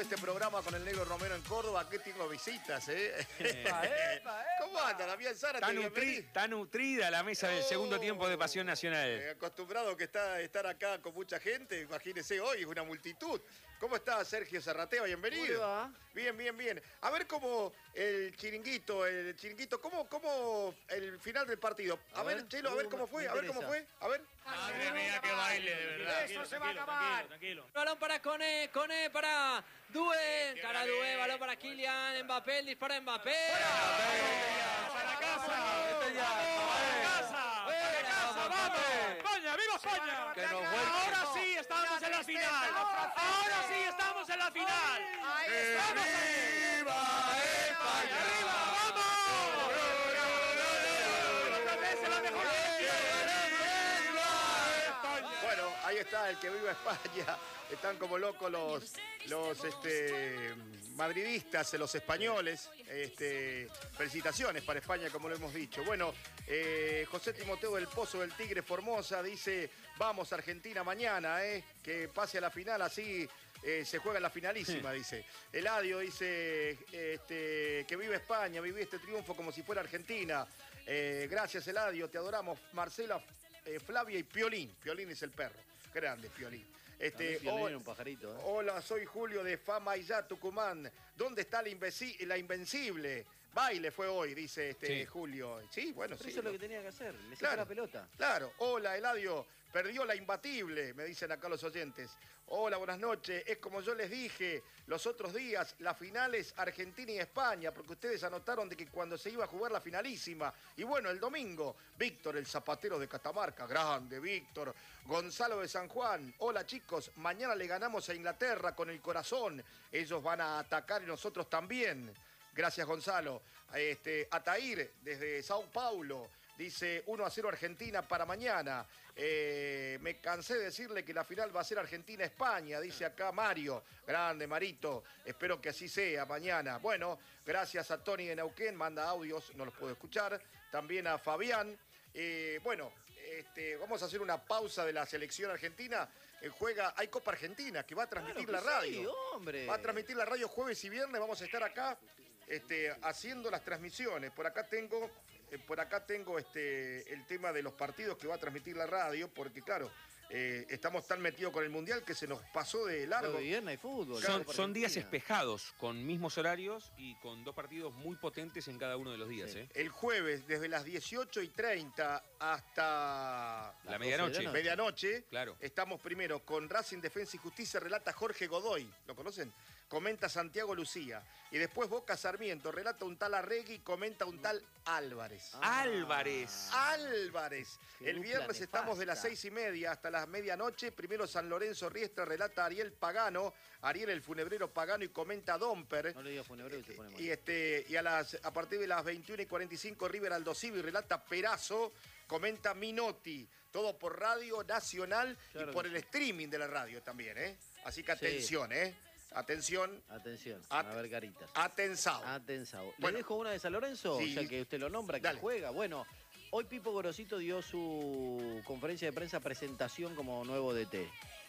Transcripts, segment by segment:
Este programa con el Negro Romero en Córdoba, que tengo visitas, ¿Cómo anda, Damián Zárate? Está nutrida la mesa del segundo tiempo de Pasión Nacional. Acostumbrado que está a estar acá con mucha gente, imagínese hoy, es una multitud. ¿Cómo está Sergio Zarratea? Bienvenido. ¿Cómo le va? Bien, bien, bien. A ver cómo el chiringuito, cómo el final del partido. A ver, Chelo, a ver cómo fue, a ver cómo fue, a ver. Madre mía, que baile, de verdad. Eso se va a acabar. Tranquilo. Balón para Cone para Due. Cara Due, balón para Kylian Mbappé, el disparo de Mbappé. ¡Para casa! ¡Para casa! ¡Para casa! ¡Vamos! ¡España! ¡Viva España! Ahora sí estamos en la final. Ahora sí estamos en la final. ¡Vamos! ¡Viva España! ¡Arriba! ¡Vamos! ¡Otra vez la mejor! Bueno, ahí está el que viva España. Están como locos los madridistas, los españoles. Felicitaciones para España, como lo hemos dicho. Bueno, José Timoteo del Pozo del Tigre Formosa dice: vamos Argentina mañana, que pase a la final, así se juega la finalísima, dice. Eladio dice que vive España, viví este triunfo como si fuera Argentina. Gracias, Eladio, te adoramos. Marcela, Flavia y Piolín. Piolín es el perro. Grande, Piolín. Piolín, un pajarito, Hola, soy Julio de Famayá, Tucumán. ¿Dónde está la Invencible? Baile fue hoy, dice Sí. Julio. Sí, bueno, Pero sí. eso es lo que tenía que hacer, le sacó la pelota. Claro. Hola, Eladio. Perdió la imbatible, me dicen acá los oyentes. Hola, buenas noches. Es como yo les dije los otros días, las finales Argentina y España, porque ustedes anotaron de que cuando se iba a jugar la finalísima. Y bueno, el domingo, Víctor, el zapatero de Catamarca. Grande, Víctor. Gonzalo de San Juan. Hola, chicos. Mañana le ganamos a Inglaterra con el corazón. Ellos van a atacar y nosotros también. Gracias, Gonzalo. Atair, desde Sao Paulo, dice 1-0 Argentina para mañana. Me cansé de decirle que la final va a ser Argentina-España, dice acá Mario. Grande, Marito. Espero que así sea mañana. Bueno, gracias a Tony de Neuquén, manda audios, no los puedo escuchar. También a Fabián. Vamos a hacer una pausa de la selección argentina. Hay Copa Argentina que va a transmitir la radio. Sí, hombre. Va a transmitir la radio jueves y viernes. Vamos a estar acá haciendo las transmisiones. Por acá tengo el tema de los partidos que va a transmitir la radio, porque claro, estamos tan metidos con el Mundial que se nos pasó de largo. Hoy viernes hay fútbol. Son días espejados, con mismos horarios y con dos partidos muy potentes en cada uno de los días. Sí. El jueves, desde las 18:30 hasta La medianoche. medianoche, Claro. estamos primero con Racing Defensa y Justicia, relata Jorge Godoy, ¿lo conocen? Comenta Santiago Lucía. Y después Boca Sarmiento, relata un tal Arregui, comenta un tal Álvarez. Álvarez. Álvarez. Qué El dupla viernes estamos de las nefasta. 6:30 hasta las medianoche. Primero San Lorenzo Riestra, relata Ariel Pagano. Ariel el funebrero Pagano y comenta Domper. No le diga funebrero y se pone mal. Y a partir de las 21:45 River Aldosivi, relata Perazo. Comenta Minotti. Todo por Radio Nacional Claro y por que el sí. streaming de la radio también, Así que Sí. atención, Atención. Atención, At- a ver caritas. Atensado. Atención. Bueno. ¿Le dejo una de San Lorenzo? Sí. Ya que usted lo nombra, que Dale. juega. Bueno, hoy Pipo Gorosito dio su conferencia de prensa presentación como nuevo DT.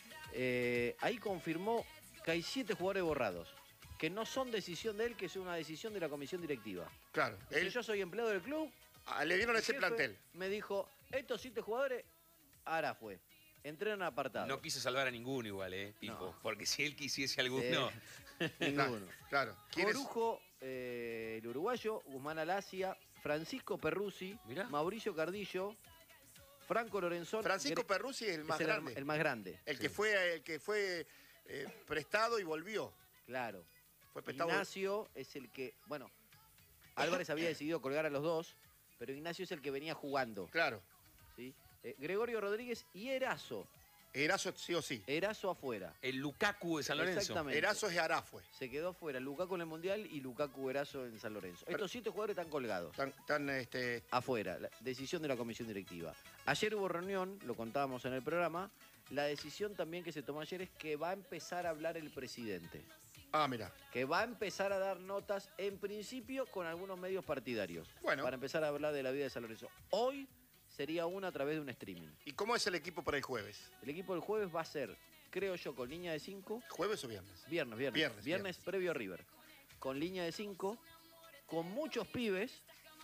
Ahí confirmó que hay 7 jugadores borrados. Que no son decisión de él, que es una decisión de la comisión directiva. Claro. Si yo soy empleado del club, Le dieron ese el jefe plantel. me dijo, estos 7 jugadores, ahora fue. Entrenan apartados. No quiso salvar a ninguno igual, Pipo. No. Porque si él quisiese alguno... Ninguno. Claro. ¿Quién es? Corujo, el uruguayo, Guzmán Alasia, Francisco Perruzzi, Mirá. Mauricio Cardillo, Franco Lorenzón. Francisco Perruzzi es el más grande. El más grande. El sí. que fue prestado y volvió. Claro. Fue prestado. Ignacio es el que, bueno, Álvarez había decidido colgar a los dos, pero Ignacio es el que venía jugando. Claro. ¿Sí? Gregorio Rodríguez y Erazo. Erazo sí o sí. Erazo afuera. El Lukaku de San Lorenzo. Exactamente. Erazo es Arafue. Se quedó afuera Lukaku en el Mundial y Lukaku Erazo en San Lorenzo. Estos 7 jugadores están colgados. Afuera, la decisión de la comisión directiva. Ayer hubo reunión, lo contábamos en el programa. La decisión también que se tomó ayer es que va a empezar a hablar el presidente. Mira. Que va a empezar a dar notas, en principio, con algunos medios partidarios. Bueno. Para empezar a hablar de la vida de San Lorenzo. Hoy sería una a través de un streaming. ¿Y cómo es el equipo para el jueves? El equipo del jueves va a ser creo yo, con línea de 5. ¿Jueves o viernes? Viernes previo a River. Con línea de 5, con muchos pibes,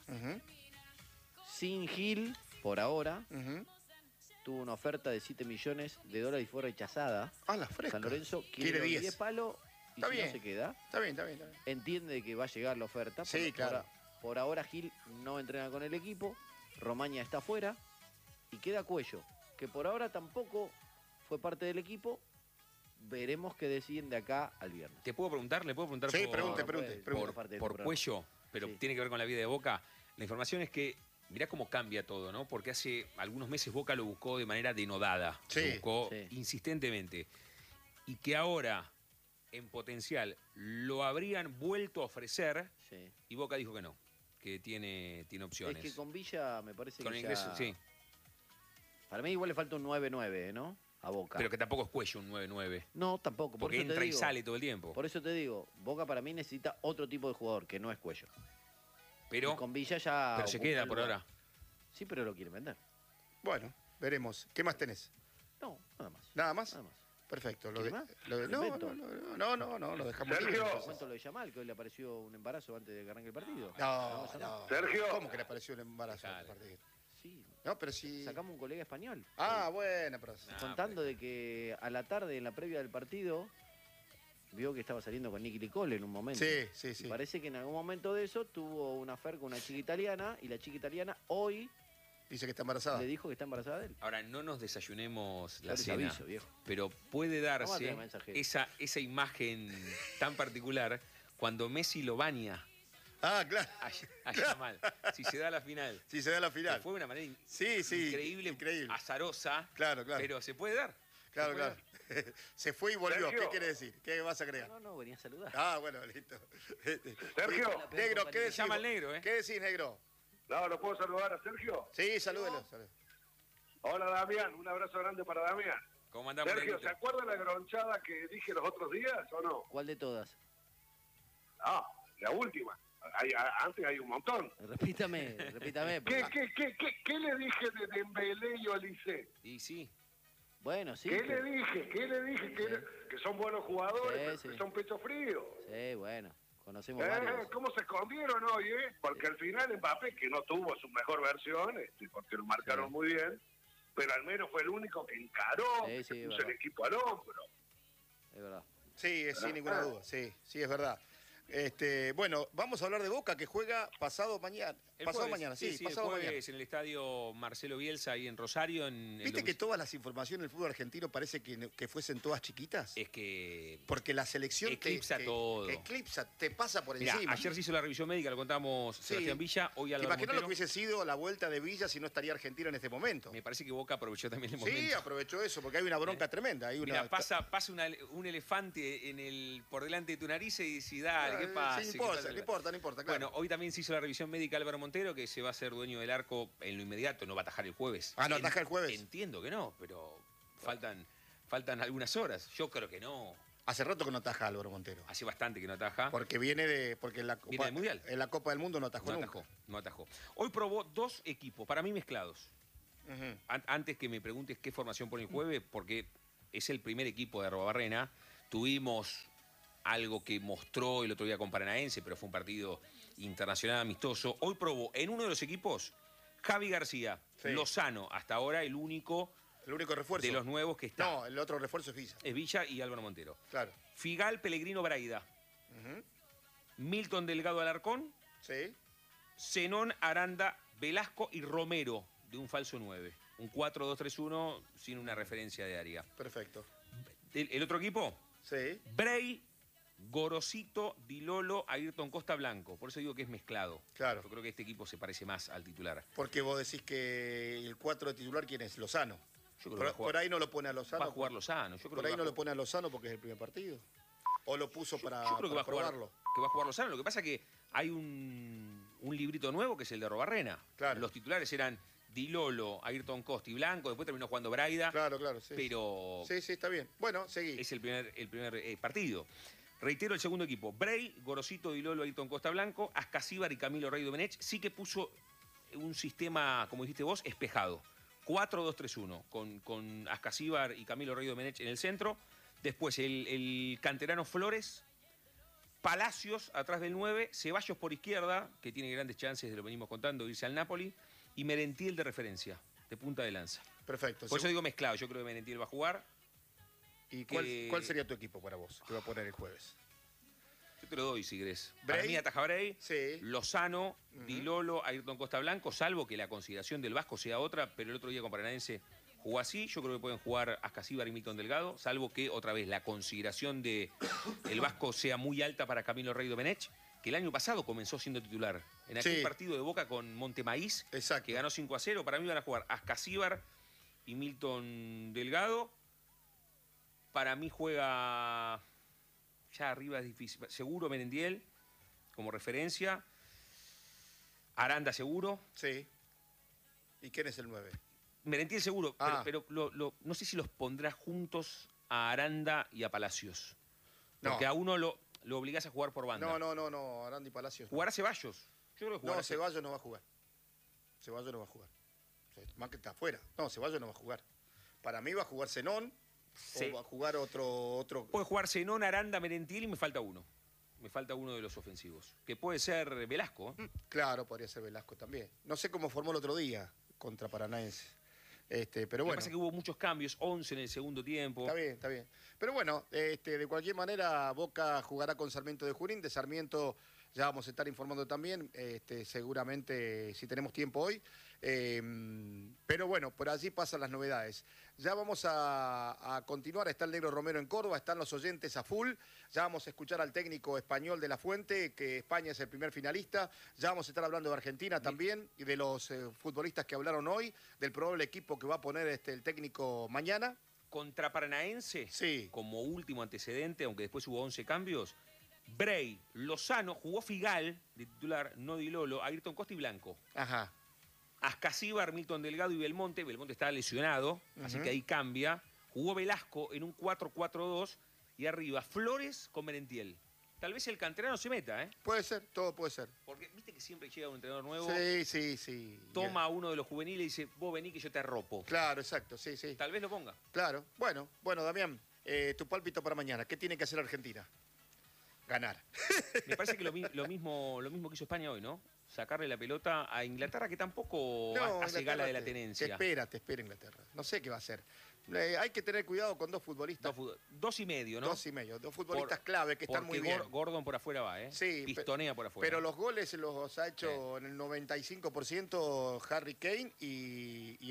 sin Gil, por ahora. Tuvo una oferta de $7 millones y fue rechazada. La fresca. San Lorenzo quiere 10 palos y está si bien. no se queda. Está bien. Entiende que va a llegar la oferta. Sí, claro. Por ahora Gil no entrena con el equipo, Romaña está afuera y queda Cuello, que por ahora tampoco fue parte del equipo. Veremos qué deciden de acá al viernes. ¿Le puedo preguntar Sí, pregunte. Por Cuello, pero sí, tiene que ver con la vida de Boca? La información es que, mirá cómo cambia todo, ¿no? Porque hace algunos meses Boca lo buscó de manera denodada. Sí. Lo buscó insistentemente. Y que ahora, en potencial, lo habrían vuelto a ofrecer y Boca dijo que no, que tiene opciones. Es que con Villa me parece con que el ingreso, sí. Para mí igual le falta un 9-9, ¿no? A Boca. Pero que tampoco es Cuello un 9-9. No, tampoco. Porque entra y sale todo el tiempo. Por eso te digo, Boca para mí necesita otro tipo de jugador, que no es Cuello. Pero, y con Villa ya... Pero se queda por ahora. Sí, pero lo quieren vender. Bueno, veremos. ¿Qué más tenés? No, nada más. ¿Nada más? Nada más. Perfecto. ¿Qué más? No, lo dejamos libre. Te cuento lo de Yamal, que hoy le apareció un embarazo antes de que arranque el partido. No. Sergio. ¿Cómo que le apareció un embarazo al partido? Sí. No, pero si... Sacamos un colega español. Bueno, pero... Contando de que a la tarde, en la previa del partido, vio que estaba saliendo con Nicky Nicole en un momento. Sí. Y parece que en algún momento de eso tuvo una affair con una chica italiana, y la chica italiana hoy... Dice que está embarazada. Le dijo que está embarazada de él. Ahora, no nos desayunemos la Yo les cena, aviso, viejo. pero puede Vamos a darse tener mensaje. esa imagen tan particular cuando Messi lo baña Claro. a Yamal. Si se da la final. Si se da la final. Que fue una manera increíble. azarosa, Claro. pero se puede dar. Claro. Se fue y volvió. Sergio. ¿Qué quiere decir? ¿Qué vas a agregar? No, venía a saludar. Bueno, listo. Sergio. Negro, ¿qué decís? Llama al negro, ¿Qué decís, negro? No, ¿lo puedo saludar a Sergio? Sí, salúdelo. Hola, Damián. Un abrazo grande para Damián. ¿Cómo andamos, Sergio, negrito? ¿se acuerda la gronchada que dije los otros días o no? ¿Cuál de todas? La última. Antes hay un montón. Repítame. ¿Qué le dije de Dembélé y Olise? Y sí. Bueno, sí. ¿Qué le dije? Que son buenos jugadores, Sí. que son pecho frío. Sí, bueno. Conocemos varios. ¿Cómo se escondieron hoy, Porque al final Mbappé, que no tuvo su mejor versión, porque lo marcaron muy bien, pero al menos fue el único que encaró, que puso el equipo al hombro. Es verdad. Sí, sin ninguna duda. Sí, es verdad. Bueno, vamos a hablar de Boca, que juega pasado mañana. Pasado mañana. En el estadio Marcelo Bielsa, ahí en Rosario. ¿Viste que todas las informaciones del fútbol argentino parece que fuesen todas chiquitas? Es que... Porque la selección eclipsa todo. Te pasa por Mirá, encima. ayer se hizo la revisión médica, lo contábamos Sebastián Villa, hoy Álvaro Imagino Montero. lo que hubiese sido la vuelta de Villa si no estaría Argentina en este momento. Me parece que Boca aprovechó también el momento. Sí, aprovechó eso, porque hay una bronca tremenda. Mirá, pasa un elefante por delante de tu nariz y decís, dale, ¿qué pasa? No importa, claro. Bueno, hoy también se hizo la revisión médica Álvaro Montero, que se va a hacer dueño del arco en lo inmediato, no va a atajar el jueves. ¿No ataja el jueves? Entiendo que no, pero faltan algunas horas. Yo creo que no. Hace rato que no ataja Álvaro Montero. Hace bastante que no ataja. Porque porque en la Copa, viene del Mundial. En la Copa del Mundo no atajó nunca. No atajó. Hoy probó 2 equipos, para mí mezclados. Antes que me preguntes qué formación pone el jueves, porque es el primer equipo de Arrobarrena, tuvimos algo que mostró el otro día con Paranaense, pero fue un partido internacional amistoso. Hoy probó en uno de los equipos Javi García, Lozano, hasta ahora el único refuerzo de los nuevos que está. No, el otro refuerzo es Villa. Es Villa y Álvaro Montero. Claro. Figal, Pellegrino, Braida. Milton Delgado Alarcón. Sí. Zenón, Aranda, Velasco y Romero, de un falso 9. Un 4-2-3-1 sin una referencia de área. Perfecto. ¿El otro equipo? Sí. Bray, Gorosito, Dilolo, Ayrton Costa, Blanco. Por eso digo que es mezclado. Claro. Yo creo que este equipo se parece más al titular. Porque vos decís que el 4 de titular, ¿quién es? Lozano. Yo creo Por ahí no lo pone a Lozano. Va a jugar Lozano. Yo creo por ahí no lo pone a Lozano porque es el primer partido. ¿O lo puso para probarlo? Que va a jugar Lozano. Lo que pasa es que hay un librito nuevo que es el de Arrobarrena. Claro. Los titulares eran Dilolo, Ayrton Costa y Blanco. Después terminó jugando Braida. Claro, sí. Pero... Sí, está bien. Bueno, seguí. Es el primer partido. Reitero el segundo equipo. Bray, Gorosito, Dilolo, Ayrton Costa, Blanco, Ascasíbar y Camilo Rey Domenech. Sí que puso un sistema, como dijiste vos, espejado. 4-2-3-1, con Ascasíbar y Camilo Rey Domenech en el centro. Después el canterano Flores, Palacios atrás del 9, Ceballos por izquierda, que tiene grandes chances, de lo venimos contando, de irse al Napoli, y Merentiel de referencia, de punta de lanza. Perfecto. Por eso digo mezclado, yo creo que Merentiel va a jugar. ¿Y cuál sería tu equipo para vos, que va a poner el jueves? Yo te lo doy, si querés. Para mí ataja Bray, sí. Lozano, Di Lolo, Ayrton Costa Blanco, salvo que la consideración del Vasco sea otra, pero el otro día con Paranaense jugó así. Yo creo que pueden jugar Ascasíbar y Milton Delgado, salvo que, otra vez, la consideración del Vasco sea muy alta para Camilo Rey Domenech, que el año pasado comenzó siendo titular. En aquel partido de Boca con Montemaíz, que ganó 5-0, para mí van a jugar Ascasíbar y Milton Delgado. Para mí juega... Ya arriba es difícil. Seguro Merentiel, como referencia. Aranda seguro. Sí. ¿Y quién es el 9? Merentiel seguro, pero no sé si los pondrá juntos a Aranda y a Palacios. Porque a uno lo obligás a jugar por banda. No, Aranda y Palacios. ¿Jugará Ceballos? Yo creo que jugará. No, Ceballos no va a jugar. Ceballos no va a jugar. Más que está afuera. No, Ceballos no va a jugar. Para mí va a jugar Zenón. Sí. O va a jugar otro... Puede jugar Zenón, Aranda, Merentiel y me falta uno. Me falta uno de los ofensivos. Que puede ser Velasco. Claro, podría ser Velasco también. No sé cómo formó el otro día contra Paranaense. Pero bueno. Lo que pasa es que hubo muchos cambios, 11 en el segundo tiempo. Está bien. Pero bueno, de cualquier manera, Boca jugará con Sarmiento de Junín. De Sarmiento ya vamos a estar informando también, seguramente si tenemos tiempo hoy. Pero bueno, por allí pasan las novedades. Ya vamos a continuar, está el Negro Romero en Córdoba, están los oyentes a full. Ya vamos a escuchar al técnico español de La Fuente, que España es el primer finalista. Ya vamos a estar hablando de Argentina también y de los futbolistas que hablaron hoy, del probable equipo que va a poner el técnico mañana. Contra Paranaense, sí, como último antecedente, aunque después hubo 11 cambios, Bray, Lozano, jugó Figal de titular, no Di Lolo, Ayrton Costa y Blanco. Ajá. Ascasíbar, Milton Delgado y Belmonte. Belmonte estaba lesionado, así que ahí cambia. Jugó Velasco en un 4-4-2 y arriba Flores con Merentiel. Tal vez el canterano se meta, ¿eh? Puede ser, todo puede ser. Porque viste que siempre llega un entrenador nuevo. Sí. Toma a uno de los juveniles y dice, vos vení que yo te arropo. Claro, exacto, sí. Tal vez lo ponga. Claro. Bueno, Damián, tu pálpito para mañana. ¿Qué tiene que hacer Argentina? Ganar. Me parece que lo mismo que hizo España hoy, ¿no? Sacarle la pelota a Inglaterra, que tampoco hace gala de la tenencia. Te espera Inglaterra. No sé qué va a hacer. Hay que tener cuidado con dos futbolistas. Dos y medio, ¿no? Dos futbolistas clave que están muy bien. Gordon por afuera va, ¿eh? Sí. Pistonea por afuera. Pero los goles los ha hecho en el 95% Harry Kane y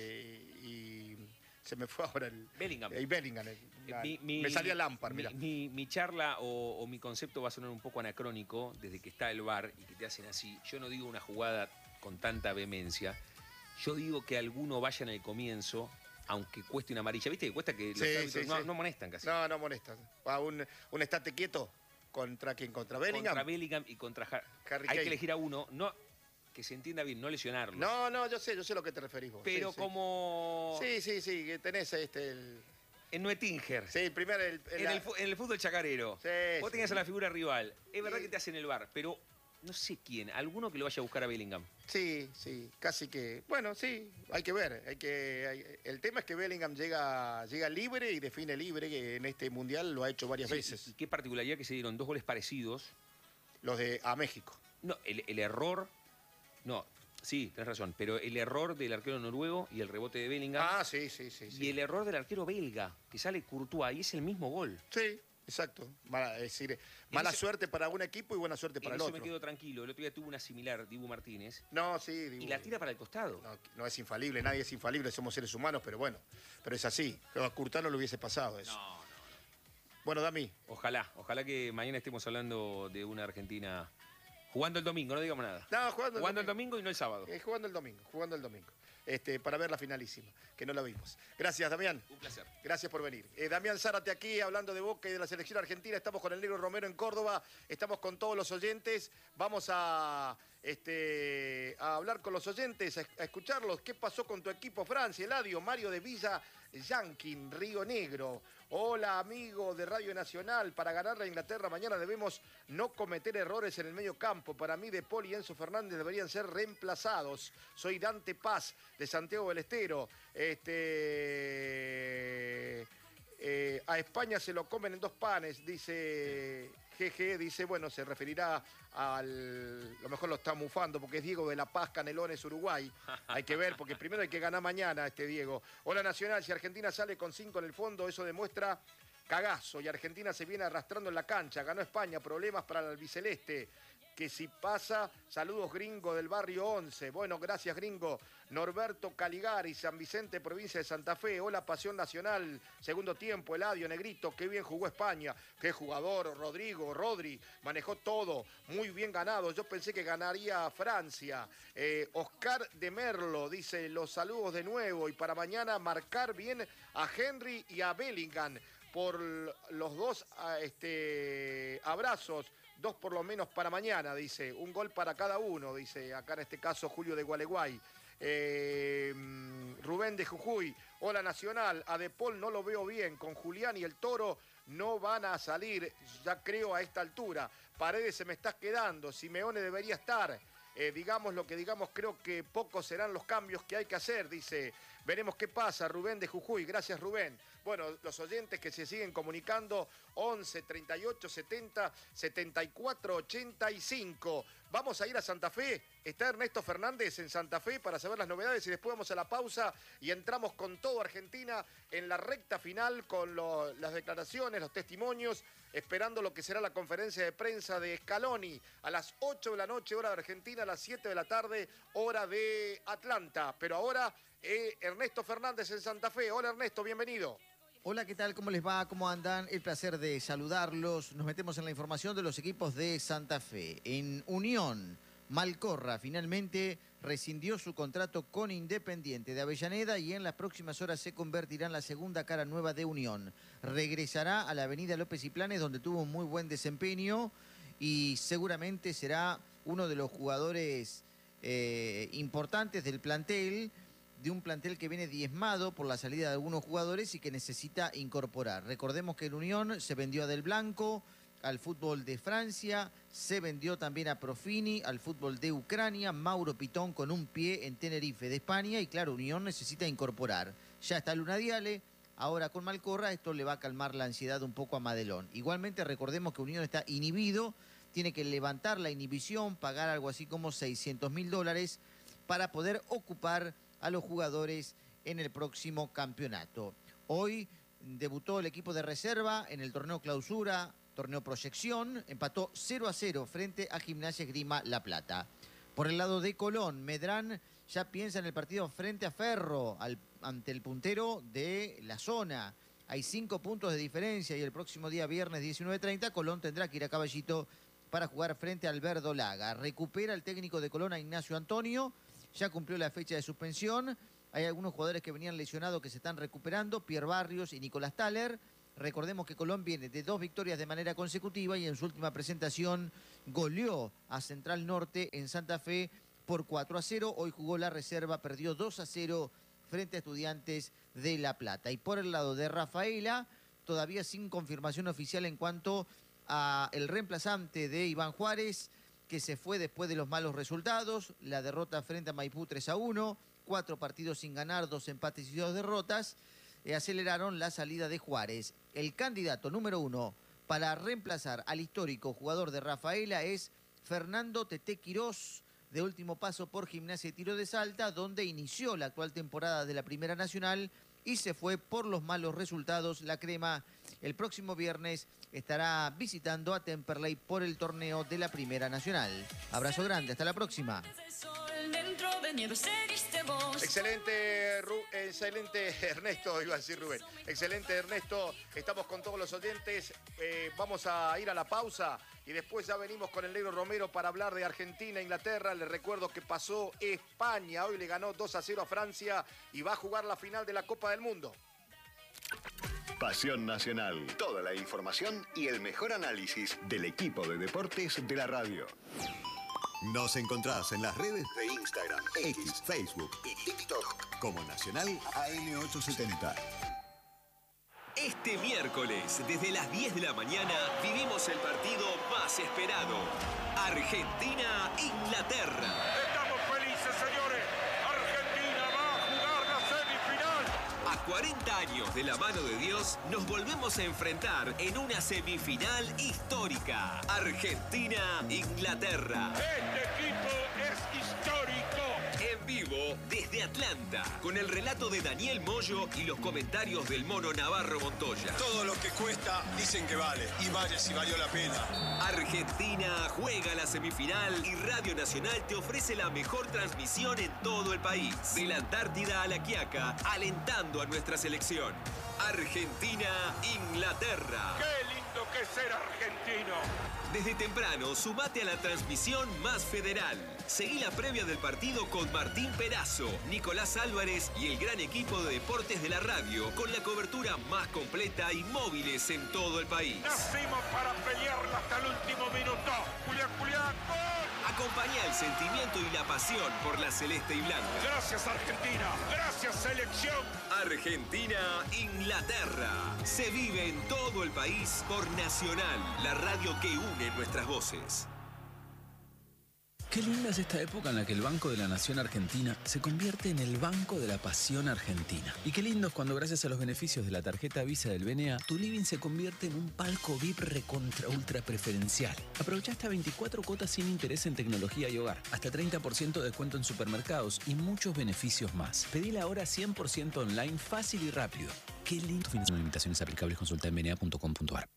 se me fue ahora el... Bellingham. Bellingham. Me salía Lampard, mirá. Mi charla o mi concepto va a sonar un poco anacrónico desde que está el VAR y que te hacen así. Yo no digo una jugada con tanta vehemencia. Yo digo que alguno vaya en el comienzo, aunque cueste una amarilla. ¿Viste que cuesta que los árbitros no amonestan casi? No amonestan. Un estate quieto. ¿Contra quién? ¿Contra Bellingham? Contra Bellingham y contra Harry Kane. Hay que elegir a uno. No, que se entienda bien, no lesionarlo. No, yo sé a lo que te referís vos. Pero como... Sí, que tenés En Nuetinger. Sí, primero en el fútbol chacarero. Sí, vos tenías a la figura rival. Es verdad que te hacen el VAR, pero no sé quién. Alguno que lo vaya a buscar a Bellingham. Sí, casi que... Bueno, sí, hay que ver. El tema es que Bellingham llega libre y define libre, que en este Mundial lo ha hecho varias veces. Y qué particularidad que se dieron 2 goles parecidos. Los a México. No, el error... No, sí, tenés razón, pero el error del arquero noruego y el rebote de Bellingham. Ah, sí. Y el error del arquero belga, que sale Courtois, y es el mismo gol. Sí, exacto. Mala suerte para un equipo y buena suerte para el otro. Eso me quedo tranquilo. El otro día tuvo una similar, Dibu Martínez. No, sí, Dibu. Y la tira para el costado. No es infalible, nadie es infalible, somos seres humanos, pero bueno. Pero es así. A Courtois no le hubiese pasado eso. No. Bueno, Dami. Ojalá que mañana estemos hablando de una Argentina... Jugando el domingo, no digamos nada. No, jugando el domingo y no el sábado. Jugando el domingo. Para ver la finalísima, que no la vimos. Gracias, Damián. Un placer. Gracias por venir. Damián Zárate aquí, hablando de Boca y de la selección argentina. Estamos con el Negro Romero en Córdoba. Estamos con todos los oyentes. Vamos a hablar con los oyentes, a escucharlos. ¿Qué pasó con tu equipo, Francia, Eladio, Mario de Villa Yankin, Río Negro. Hola, amigo de Radio Nacional. Para ganar la Inglaterra mañana debemos no cometer errores en el medio campo. Para mí, De Paul y Enzo Fernández deberían ser reemplazados. Soy Dante Paz, de Santiago del Estero. A España se lo comen en 2 panes, dice GG, dice, bueno, se referirá lo mejor lo está mufando, porque es Diego de La Paz, Canelones, Uruguay. Hay que ver, porque primero hay que ganar mañana Diego. Hola, Nacional, si Argentina sale con 5 en el fondo, eso demuestra cagazo, y Argentina se viene arrastrando en la cancha. Ganó España, problemas para el albiceleste. Que si pasa, saludos Gringo del barrio 11. Bueno, gracias Gringo. Norberto Caligari, San Vicente, provincia de Santa Fe. Hola, Pasión Nacional. Segundo tiempo, Eladio, Negrito, qué bien jugó España. Qué jugador, Rodri, manejó todo. Muy bien ganado. Yo pensé que ganaría Francia. Oscar de Merlo dice, los saludos de nuevo. Y para mañana marcar bien a Henry y a Bellingham. Por los 2 abrazos. 2 por lo menos para mañana, dice. Un gol para cada uno, dice. Acá en este caso Julio de Gualeguay. Rubén de Jujuy. Hola, Nacional. A De Paul no lo veo bien. Con Julián y el Toro no van a salir, ya creo, a esta altura. Paredes se me está quedando. Simeone debería estar. Digamos lo que digamos, creo que pocos serán los cambios que hay que hacer, dice. Veremos qué pasa, Rubén de Jujuy. Gracias, Rubén. Bueno, los oyentes que se siguen comunicando, 11 38 70 74 85. Vamos a ir a Santa Fe. Está Ernesto Fernández en Santa Fe para saber las novedades y después vamos a la pausa y entramos con todo Argentina en la recta final con las declaraciones, los testimonios, esperando lo que será la conferencia de prensa de Scaloni a las 8 de la noche, hora de Argentina, a las 7 de la tarde, hora de Atlanta. Pero ahora Ernesto Fernández en Santa Fe. Hola, Ernesto, bienvenido. Hola, ¿qué tal? ¿Cómo les va? ¿Cómo andan? El placer de saludarlos. Nos metemos en la información de los equipos de Santa Fe. En Unión, Malcorra finalmente rescindió su contrato con Independiente de Avellaneda y en las próximas horas se convertirá en la segunda cara nueva de Unión. Regresará a la avenida López y Planes, donde tuvo un muy buen desempeño y seguramente será uno de los jugadores importantes del plantel, de un plantel que viene diezmado por la salida de algunos jugadores y que necesita incorporar. Recordemos que en Unión se vendió a Del Blanco al fútbol de Francia, se vendió también a Profini al fútbol de Ucrania, Mauro Pitón con un pie en Tenerife de España y claro, Unión necesita incorporar. Ya está Luna Diale, ahora con Malcorra, esto le va a calmar la ansiedad un poco a Madelón. Igualmente recordemos que Unión está inhibido, tiene que levantar la inhibición, pagar algo así como $600.000 para poder ocupar a los jugadores en el próximo campeonato. Hoy debutó el equipo de reserva en el torneo clausura, torneo proyección, empató 0-0 frente a Gimnasia Esgrima La Plata. Por el lado de Colón, Medrán ya piensa en el partido frente a Ferro, ante el puntero de la zona. Hay 5 puntos de diferencia y el próximo día viernes 19:30 Colón tendrá que ir a Caballito para jugar frente al Verdolaga. Recupera el técnico de Colón a Ignacio Antonio. Ya cumplió la fecha de suspensión. Hay algunos jugadores que venían lesionados que se están recuperando, Pierre Barrios y Nicolás Thaler. Recordemos que Colón viene de 2 victorias de manera consecutiva y en su última presentación goleó a Central Norte en Santa Fe por 4-0. Hoy jugó la reserva, perdió 2-0 frente a Estudiantes de La Plata. Y por el lado de Rafaela, todavía sin confirmación oficial en cuanto a el reemplazante de Iván Juárez, que se fue después de los malos resultados, la derrota frente a Maipú 3-1, 4 partidos sin ganar, 2 empates y 2 derrotas, aceleraron la salida de Juárez. El candidato número 1 para reemplazar al histórico jugador de Rafaela es Fernando Tete Quirós, de último paso por Gimnasia y Tiro de Salta, donde inició la actual temporada de la Primera Nacional y se fue por los malos resultados. La Crema el próximo viernes estará visitando a Temperley por el torneo de la Primera Nacional. Abrazo grande, hasta la próxima. Excelente Ernesto, iba a decir Rubén. Excelente Ernesto, estamos con todos los oyentes. Vamos a ir a la pausa y después ya venimos con el Negro Romero para hablar de Argentina, Inglaterra. Les recuerdo que pasó España, hoy le ganó 2-0 a Francia y va a jugar la final de la Copa del Mundo. Pasión Nacional, toda la información y el mejor análisis del equipo de deportes de la radio. Nos encontrás en las redes de Instagram, X, Facebook y TikTok como Nacional AM870. Este miércoles, desde las 10 de la mañana, vivimos el partido más esperado. Argentina-Inglaterra. Estamos felices, señores. Argentina va a jugar la semifinal. A 40 años de la mano de Dios, nos volvemos a enfrentar en una semifinal histórica. Argentina-Inglaterra. Este equipo es histórico. En vivo desde Atlanta, con el relato de Daniel Moyo y los comentarios del mono Navarro Montoya. Todo lo que cuesta dicen que vale, y vaya si valió la pena. Argentina juega la semifinal y Radio Nacional te ofrece la mejor transmisión en todo el país. De la Antártida a La Quiaca, alentando a nuestra selección. Argentina-Inglaterra. ¡Qué lindo que es ser argentino! Desde temprano, sumate a la transmisión más federal. Seguí la previa del partido con Martín Perazo, Nicolás Álvarez y el gran equipo de deportes de la radio, con la cobertura más completa y móviles en todo el país. Nacimos para pelearla hasta el último minuto. Julián, ¡gol! Acompañá el sentimiento y la pasión por la celeste y blanca. Gracias, Argentina. Gracias, selección. Argentina-Inglaterra. Se vive en todo el país por Nacional, la radio que une nuestras voces. Qué linda es esta época en la que el Banco de la Nación Argentina se convierte en el Banco de la Pasión Argentina. Y qué lindo es cuando, gracias a los beneficios de la tarjeta Visa del BNA, tu living se convierte en un palco VIP recontra ultra preferencial. Aprovecha hasta 24 cuotas sin interés en tecnología y hogar, hasta 30% de descuento en supermercados y muchos beneficios más. Pedila ahora 100% online, fácil y rápido. Qué lindo. Financiación, limitaciones aplicables, consulta en bna.com.ar.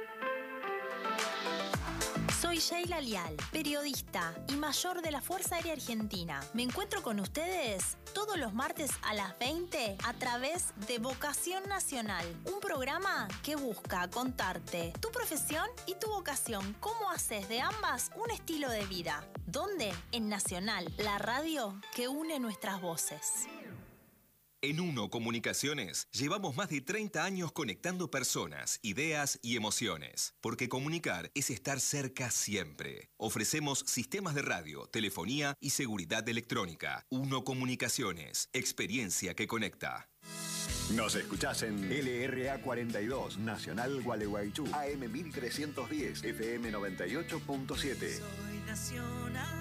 Soy Sheila Lial, periodista y mayor de la Fuerza Aérea Argentina. Me encuentro con ustedes todos los martes a las 20 a través de Vocación Nacional, un programa que busca contarte tu profesión y tu vocación, cómo haces de ambas un estilo de vida. ¿Dónde? En Nacional, la radio que une nuestras voces. En Uno Comunicaciones llevamos más de 30 años conectando personas, ideas y emociones. Porque comunicar es estar cerca siempre. Ofrecemos sistemas de radio, telefonía y seguridad electrónica. Uno Comunicaciones, experiencia que conecta. Nos escuchás en LRA 42, Nacional Gualeguaychú, AM 1310, FM 98.7. Soy Nacional.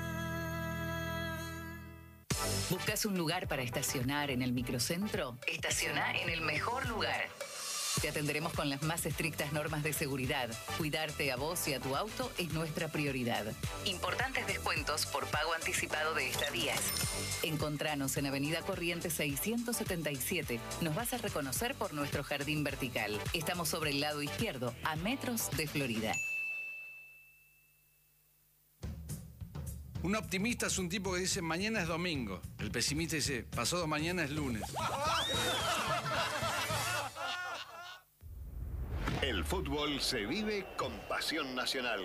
¿Buscas un lugar para estacionar en el microcentro? Estaciona en el mejor lugar. Te atenderemos con las más estrictas normas de seguridad. Cuidarte a vos y a tu auto es nuestra prioridad. Importantes descuentos por pago anticipado de estadías. Encontranos en Avenida Corrientes 677. Nos vas a reconocer por nuestro jardín vertical. Estamos sobre el lado izquierdo, a metros de Florida. Un optimista es un tipo que dice mañana es domingo. El pesimista dice pasado mañana es lunes. El fútbol se vive con pasión nacional.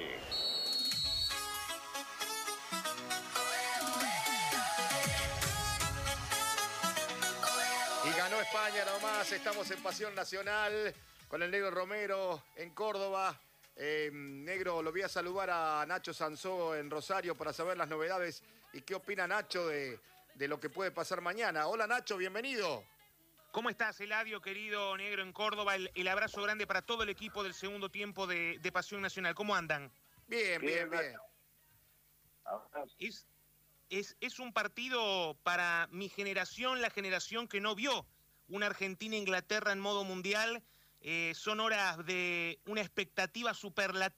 Y ganó España nomás, estamos en Pasión Nacional con el Negro Romero en Córdoba. Negro, lo voy a saludar a Nacho Sansó en Rosario para saber las novedades y qué opina Nacho de lo que puede pasar mañana. Hola Nacho, bienvenido. ¿Cómo estás, Eladio, querido Negro en Córdoba? El abrazo grande para todo el equipo del segundo tiempo de Pasión Nacional. ¿Cómo andan? Bien. Es un partido para mi generación, la generación que no vio una Argentina-Inglaterra en modo mundial. Son horas de una expectativa superlativa